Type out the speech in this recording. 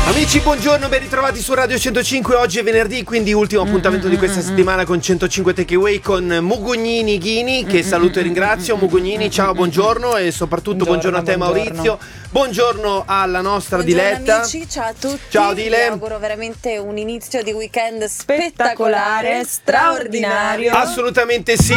Amici, buongiorno, ben ritrovati su Radio 105. Oggi è venerdì, quindi ultimo appuntamento di questa settimana con 105 Takeaway con Mugugnini Ghini, che saluto e ringrazio. Mugugnini, ciao, buongiorno e soprattutto buongiorno a te, Maurizio. Buongiorno alla nostra Diletta. Amici, ciao a tutti. Ciao Dile. Vi auguro veramente un inizio di weekend spettacolare, straordinario. Assolutamente sì.